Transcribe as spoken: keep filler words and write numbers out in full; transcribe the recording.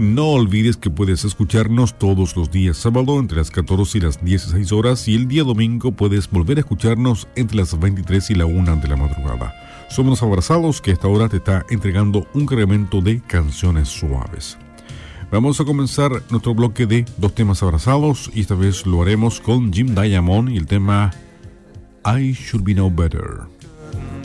No olvides que puedes escucharnos todos los días sábado entre las catorce y las dieciséis horas y el día domingo puedes volver a escucharnos entre las veintitrés y la una de la madrugada. Somos los Abrazados, que a esta hora te está entregando un cargamento de canciones suaves. Vamos a comenzar nuestro bloque de dos temas abrazados y esta vez lo haremos con Jim Diamond y el tema I Should Be Know Better.